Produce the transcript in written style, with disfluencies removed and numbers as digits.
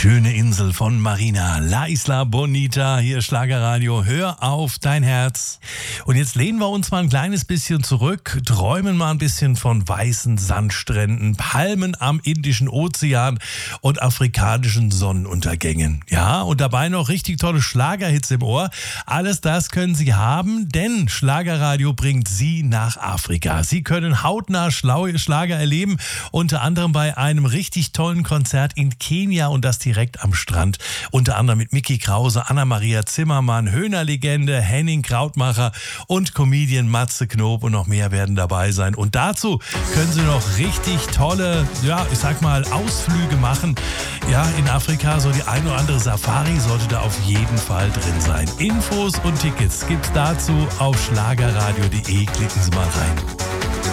schöne Insel von Marina, La Isla Bonita, hier Schlagerradio, hör auf dein Herz. Und jetzt lehnen wir uns mal ein kleines bisschen zurück, träumen mal ein bisschen von weißen Sandstränden, Palmen am Indischen Ozean und afrikanischen Sonnenuntergängen. Ja, und dabei noch richtig tolle Schlagerhits im Ohr. Alles das können Sie haben, denn Schlagerradio bringt Sie nach Afrika. Sie können hautnah Schlager erleben, unter anderem bei einem richtig tollen Konzert in Kenia und das direkt am Strand. Unter anderem mit Micky Krause, Anna-Maria Zimmermann, Höhner-Legende, Henning Krautmacher und Comedian Matze Knob und noch mehr werden dabei sein. Und dazu können Sie noch richtig tolle, Ausflüge machen. Ja, in Afrika so die ein oder andere Safari sollte da auf jeden Fall drin sein. Infos und Tickets gibt's dazu auf schlagerradio.de. Klicken Sie mal rein.